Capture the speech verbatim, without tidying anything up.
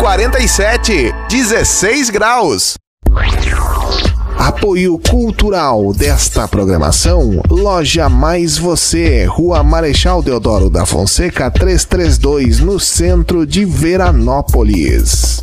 quarenta e sete, dezesseis graus. Apoio cultural desta programação, Loja Mais Você, Rua Marechal Deodoro da Fonseca trezentos e trinta e dois, no centro de Veranópolis.